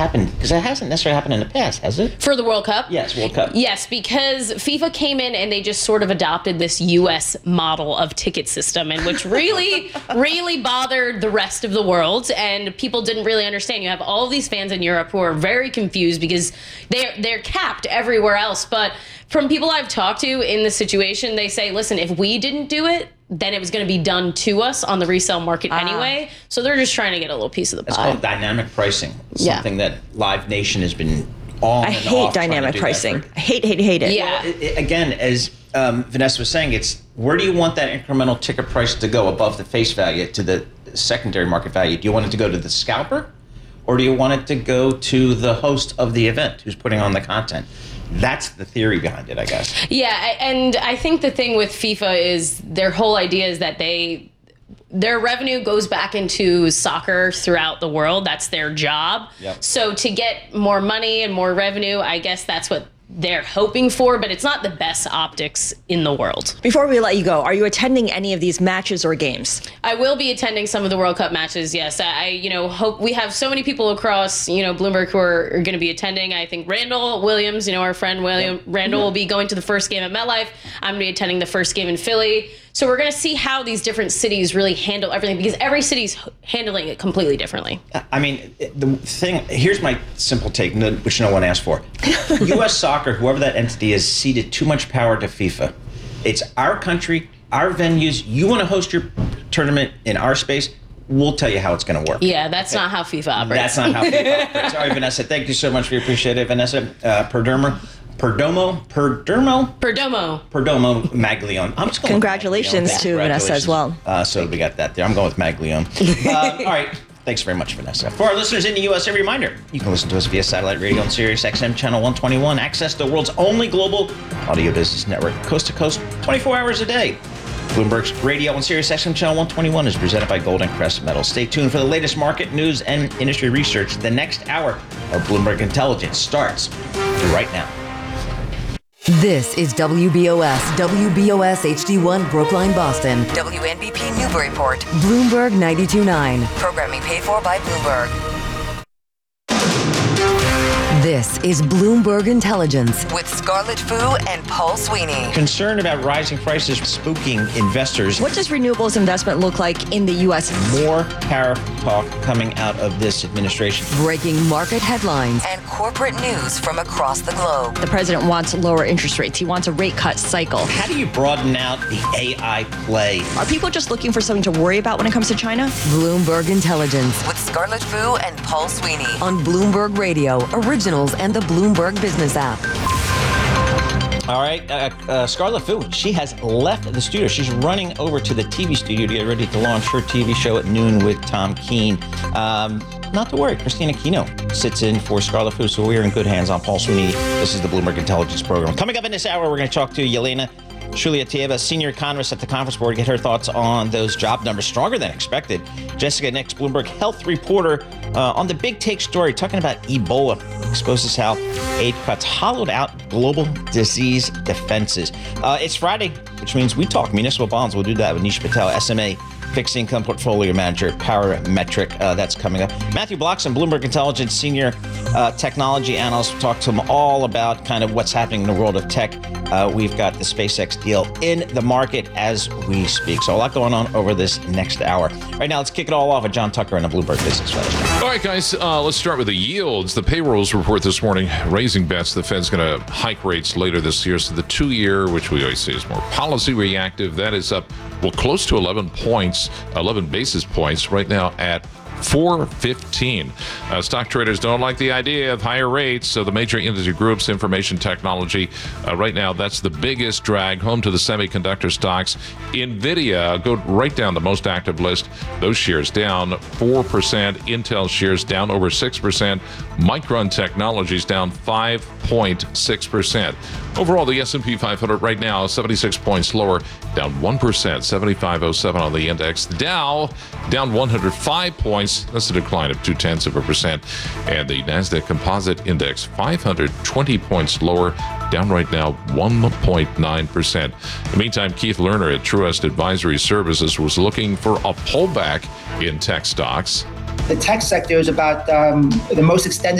happen? Because that hasn't necessarily happened in the past, has it? For the World Cup? Yes, World Cup. Yes, because FIFA came in and they just sort of adopted this U.S. model of ticket system, and which really, really bothered the rest of the world, and people didn't really understand. You have all of these fans in Europe who are very confused because they're capped everywhere else. But from people I've talked to in the situation, they say, listen, if we didn't do it, then it was going to be done to us on the resale market anyway. So they're just trying to get a little piece of the pie. It's called dynamic pricing. It's something that Live Nation has been on and off. I hate dynamic pricing. I hate it. Yeah. Well, again, as Vanessa was saying, it's where do you want that incremental ticket price to go above the face value to the secondary market value? Do you want it to go to the scalper, or do you want it to go to the host of the event who's putting on the content? That's the theory behind it, I guess. Yeah, and I think the thing with FIFA is their whole idea is that their revenue goes back into soccer throughout the world. That's their job. Yep. So to get more money and more revenue, I guess that's what they're hoping for, but it's not the best optics in the world. Before we let you go, are you attending any of these matches or games? I will be attending some of the World Cup matches, yes. I hope we have so many people across, Bloomberg who are going to be attending. I think Randall Williams, our friend Randall will be going to the first game at MetLife. I'm going to be attending the first game in Philly. So we're going to see how these different cities really handle everything, because every city's handling it completely differently. I mean, the thing, here's my simple take, which no one asked for. U.S. Soccer, whoever that entity is, ceded too much power to FIFA. It's our country, our venues. You want to host your tournament in our space, we'll tell you how it's going to work. Yeah, that's not how FIFA operates. That's not how FIFA operates. All right, Vanessa, thank you so much. We appreciate it. Vanessa Perdomo Maglione. I'm just going Congratulations to Vanessa as well. So we got that there. I'm going with Maglione. All right. Thanks very much, Vanessa. For our listeners in the U.S., a reminder, you can listen to us via satellite radio on Sirius XM Channel 121. Access the world's only global audio business network, coast to coast, 24 hours a day. Bloomberg's radio on Sirius XM Channel 121 is presented by Golden Crest Metals. Stay tuned for the latest market news and industry research. The next hour of Bloomberg Intelligence starts right now. This is WBOS HD1 Brookline, Boston. WNBP Newburyport. Bloomberg 92.9. Programming paid for by Bloomberg. This is Bloomberg Intelligence with Scarlett Fu and Paul Sweeney. Concern about rising prices spooking investors. What does renewables investment look like in the U.S.? More tariff talk coming out of this administration. Breaking market headlines and corporate news from across the globe. The president wants lower interest rates. He wants a rate cut cycle. How do you broaden out the AI play? Are people just looking for something to worry about when it comes to China? Bloomberg Intelligence with Scarlett Fu and Paul Sweeney on Bloomberg Radio, Originals, and the Bloomberg Business app. All right, Scarlett Fu, she has left the studio. She's running over to the TV studio to get ready to launch her TV show at noon with Tom Keene. Not to worry, Christina Kino sits in for Scarlett Fu, so we're in good hands on Paul Sweeney. This is the Bloomberg Intelligence Program. Coming up in this hour, we're going to talk to Yelena Shulyatyeva, senior economist at the Conference Board, get her thoughts on those job numbers, stronger than expected. Jessica Nix, Bloomberg health reporter, on the big take story, talking about Ebola, exposes how aid cuts hollowed out global disease defenses. It's Friday, which means we talk municipal bonds. We'll do that with Nish Patel, SMA Fixed Income Portfolio Manager, Parametric. That's coming up. Matthew Blockson, Bloomberg Intelligence Senior Technology Analyst. We'll talk to him all about kind of what's happening in the world of tech. We've got the SpaceX deal in the market as we speak. So a lot going on over this next hour. Right now, let's kick it all off with John Tucker on the Bloomberg Business Flash. All right, guys, let's start with the yields. The payrolls report this morning raising bets. The Fed's going to hike rates later this year. So the 2-year, which we always say is more policy reactive, that is up, close to 11 basis points right now at 415. Stock traders don't like the idea of higher rates, so the major industry groups, information technology, right now, that's the biggest drag home to the semiconductor stocks. NVIDIA, go right down the most active list. Those shares down 4%. Intel shares down over 6%. Micron Technologies down 5.6%. Overall, the S&P 500 right now, 76 points lower, down 1%, 7507 on the index. The Dow down 105 points. That's a decline of 0.2%. And the NASDAQ Composite Index, 520 points lower, down right now 1.9%. In the meantime, Keith Lerner at Truist Advisory Services was looking for a pullback in tech stocks. The tech sector is about the most extended